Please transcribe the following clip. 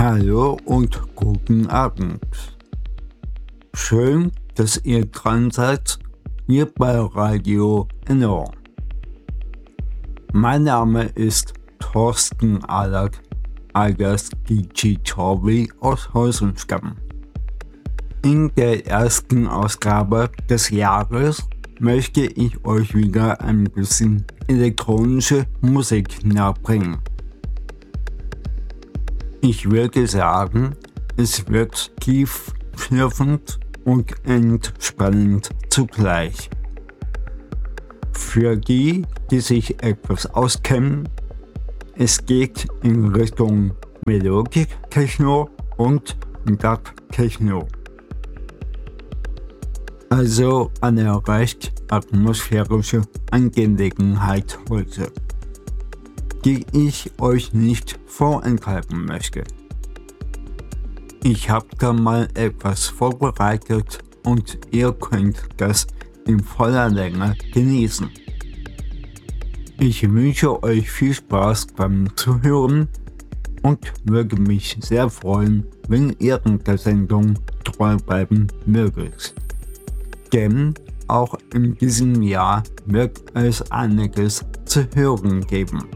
Hallo und guten Abend. Schön, dass ihr dran seid, hier bei Radio Enno. Mein Name ist Thorsten Allert, alias DJ Torbi aus Heusenstamm. In der ersten Ausgabe des Jahres möchte ich euch wieder ein bisschen elektronische Musik nahebringen. Ich würde sagen, es wird tiefschürfend und entspannend zugleich. Für die, die sich etwas auskennen, es geht in Richtung Melodic Techno und Dub Techno. Also eine recht atmosphärische Angelegenheit heute, die ich euch nicht vorenthalten möchte. Ich habe da mal etwas vorbereitet und ihr könnt das in voller Länge genießen. Ich wünsche euch viel Spaß beim Zuhören und würde mich sehr freuen, wenn ihr der Sendung treu bleiben möget. Denn auch in diesem Jahr wird es einiges zu hören geben.